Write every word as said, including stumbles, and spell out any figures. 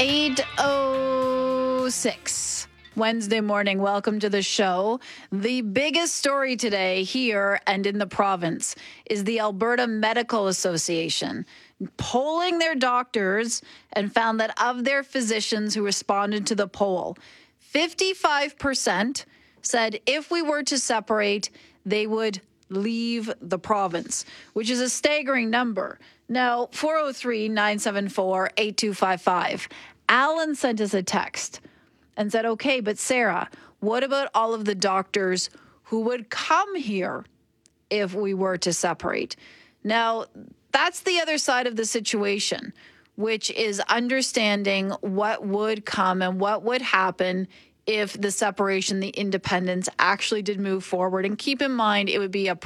eight oh six Wednesday morning. Welcome to the show. The biggest story today here and in the province is the Alberta Medical Association polling their doctors and found that of their physicians who responded to the poll, fifty-five percent said if we were to separate, they would leave the province, which is a staggering number. Now, four oh three, nine seven four, eight two five five. Alan sent us a text and said, okay, but Sarah, what about all of the doctors who would come here if we were to separate? Now, that's the other side of the situation, which is understanding what would come and what would happen if the separation, the independence actually did move forward. And keep in mind, it would be a